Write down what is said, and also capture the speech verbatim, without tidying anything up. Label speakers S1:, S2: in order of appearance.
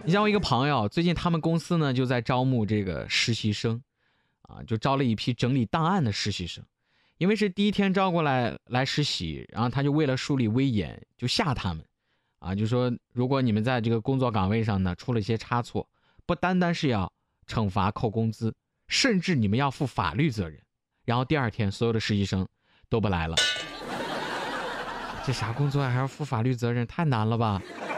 S1: 你像我一个朋友，最近他们公司呢就在招募这个实习生，啊，就招了一批整理档案的实习生。因为是第一天招过来来实习，然后他就为了树立威严，就吓他们，啊，就说如果你们在这个工作岗位上呢出了一些差错，不单单是要惩罚扣工资，甚至你们要负法律责任。然后第二天所有的实习生都不来了。这啥工作还要负法律责任，太难了吧？